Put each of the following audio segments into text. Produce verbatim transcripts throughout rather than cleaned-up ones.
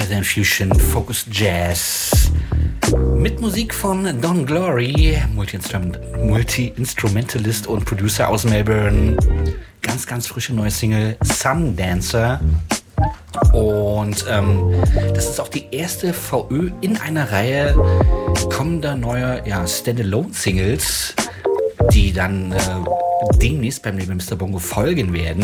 Amsterdam Fusion, Focus Jazz. Mit Musik von Don Glory, Multi-Instrument- Multi-Instrumentalist und Producer aus Melbourne. Ganz, ganz frische neue Single, Sundancer. Und ähm, das ist auch die erste V Ö in einer Reihe kommender neuer ja, Standalone-Singles, die dann äh, demnächst beim Label Mister Bongo folgen werden.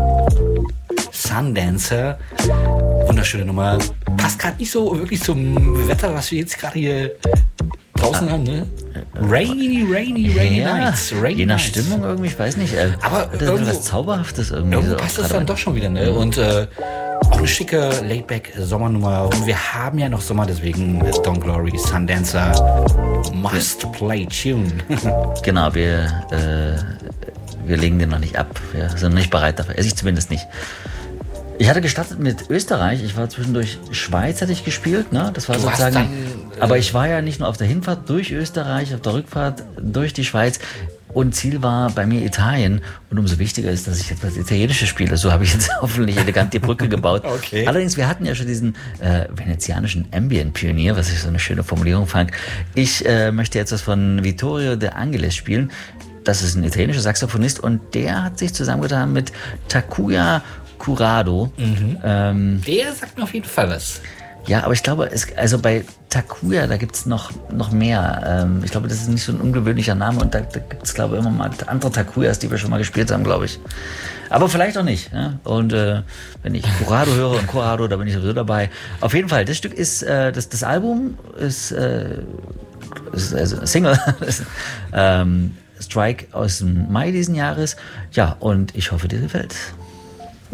Sundancer, wunderschöne Nummer. Passt gerade nicht so wirklich zum Wetter, was wir jetzt gerade hier draußen ah, haben, ne? Rainy, rainy, rainy ja, nights. Rainy je nach nights. Stimmung irgendwie, ich weiß nicht. Äh, Aber das ist was Zauberhaftes irgendwie. Irgendwo So passt das dann doch schon wieder, ne? Und äh, auch eine schicke Laidback-Sommernummer. Und wir haben ja noch Sommer, deswegen ist Don Glory, Sundancer, Must Play Tune. Genau, wir, äh, wir legen den noch nicht ab. Wir sind noch nicht bereit dafür. Also ich zumindest nicht. Ich hatte gestartet mit Österreich. Ich war zwischendurch Schweiz, hatte ich gespielt, ne? Das war Du sozusagen. hast dann, äh, aber ich war ja nicht nur auf der Hinfahrt durch Österreich, auf der Rückfahrt durch die Schweiz. Und Ziel war bei mir Italien. Und umso wichtiger ist, dass ich jetzt das Italienische spiele. So habe ich jetzt hoffentlich elegant die Brücke gebaut. Okay. Allerdings, wir hatten ja schon diesen äh, venezianischen Ambient-Pionier, was ich so eine schöne Formulierung fand. Ich äh, möchte jetzt was von Vittorio De Angelis spielen. Das ist ein italienischer Saxophonist und der hat sich zusammengetan mit Takuya Kurado. Mhm. Ähm, Der sagt mir auf jeden Fall was. ja, aber ich glaube, es, also bei Takuya, da gibt's noch, noch mehr. Ähm, ich glaube, das ist nicht so ein ungewöhnlicher Name und da, da gibt's, glaube ich, immer mal andere Takuyas, die wir schon mal gespielt haben, glaube ich. Aber vielleicht auch nicht. Ja? Und äh, wenn ich Kurado höre und Kurado, da bin ich sowieso dabei. Auf jeden Fall, das Stück ist, äh, das, das Album ist, äh, ist also Single, ähm, Strike aus dem Mai diesen Jahres. Ja, und ich hoffe, dir gefällt.